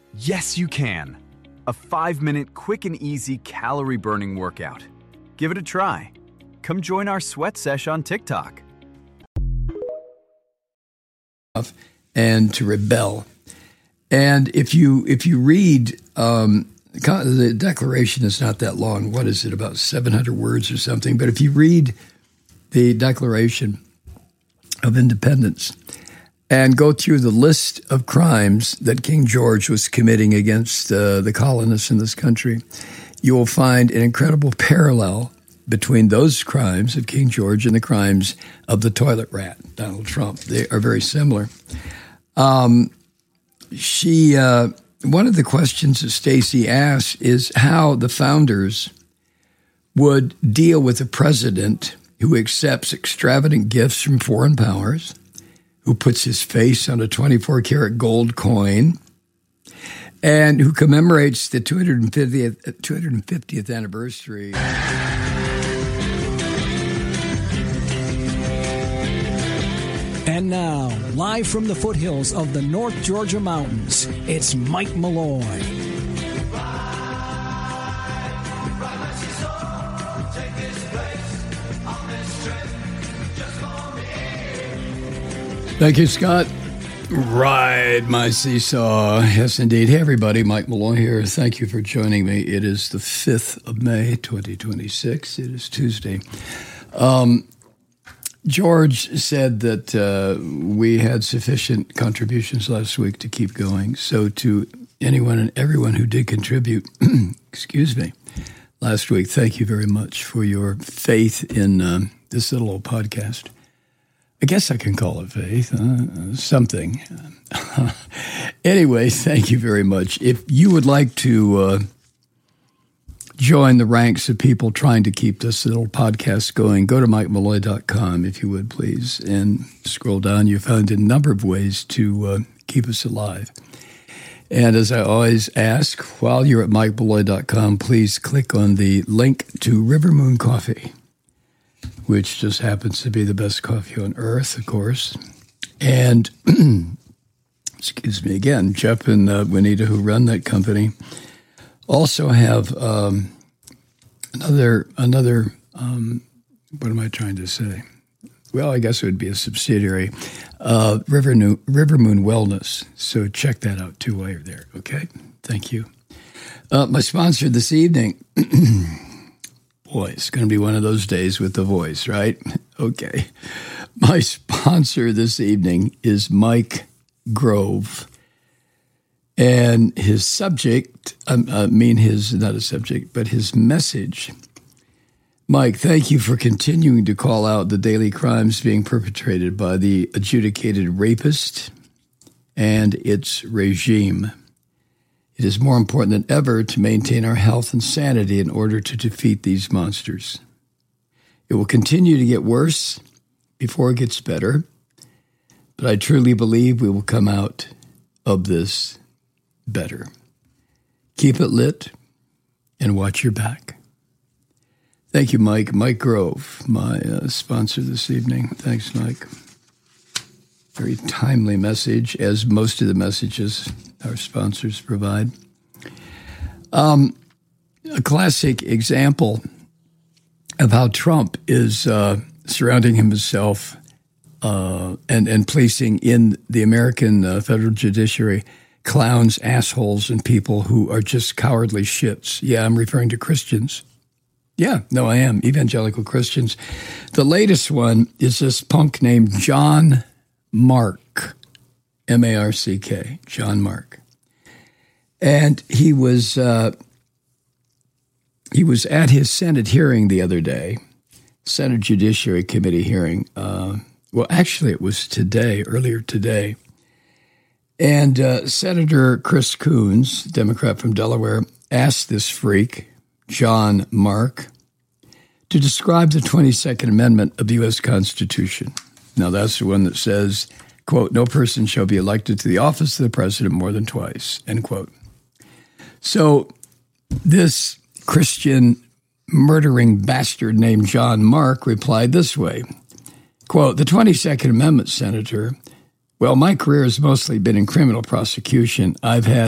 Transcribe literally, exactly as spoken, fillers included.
Yes, you can. A five-minute quick and easy calorie-burning workout. Give it a try. Come join our sweat sesh on TikTok. And to rebel. And if you if you read, um, the Declaration is not that long. What is it, about seven hundred words or something? But if you read the Declaration of Independence and go through the list of crimes that King George was committing against uh, the colonists in this country, you will find an incredible parallel between those crimes of King George and the crimes of the toilet rat, Donald Trump. They are very similar. Um, she, uh, one of the questions that Stacey asked is how the founders would deal with a president who accepts extravagant gifts from foreign powers, who puts his face on a twenty-four karat gold coin, and who commemorates the two hundred fiftieth, two hundred fiftieth anniversary. And now, live from the foothills of the North Georgia mountains, it's Mike Malloy. Thank you, Scott. Ride my seesaw. Yes, indeed. Hey, everybody. Mike Malloy here. Thank you for joining me. It is the fifth of May, twenty twenty-six. It is Tuesday. Um, George said that uh, we had sufficient contributions last week to keep going. So to anyone and everyone who did contribute, excuse me, last week, thank you very much for your faith in um, this little old podcast. I guess I can call it faith, uh, something. Anyway, thank you very much. If you would like to uh, join the ranks of people trying to keep this little podcast going, go to mike malloy dot com, if you would, please, and scroll down. You'll find a number of ways to uh, keep us alive. And as I always ask, while you're at mike malloy dot com, please click on the link to River Moon Coffee, which just happens to be the best coffee on earth, of course. And, excuse me again, Jeff and uh, Juanita, who run that company, also have um, another, another um, what am I trying to say? Well, I guess it would be a subsidiary, uh, River, New, River Moon Wellness. So check that out, too, while you're there, okay? Thank you. Uh, my sponsor this evening... Boy, it's going to be one of those days with the voice, right? Okay. My sponsor this evening is Mike Grove. And his subject, um, I mean his, not a subject, but his message. Mike, thank you for continuing to call out the daily crimes being perpetrated by the adjudicated rapist and its regime. It is more important than ever to maintain our health and sanity in order to defeat these monsters. It will continue to get worse before it gets better, but I truly believe we will come out of this better. Keep it lit and watch your back. Thank you, Mike. Mike Grove, my uh, sponsor this evening. Thanks, Mike. Very timely message, as most of the messages our sponsors provide. Um, a classic example of how Trump is uh, surrounding himself uh, and, and placing in the American uh, federal judiciary clowns, assholes, and people who are just cowardly shits. Yeah, I'm referring to Christians. Yeah, no, I am. Evangelical Christians. The latest one is this punk named John Mark, M A R C K, John Mark. And he was uh, he was at his Senate hearing the other day, Senate Judiciary Committee hearing. Uh, well, actually, it was today, earlier today. And uh, Senator Chris Coons, Democrat from Delaware, asked this freak, John Mark, to describe the twenty-second Amendment of the U S Constitution. Now, that's the one that says, quote, no person shall be elected to the office of the president more than twice, end quote. So this Christian murdering bastard named John Mark replied this way, quote, the twenty-second Amendment, Senator, well, my career has mostly been in criminal prosecution. I've had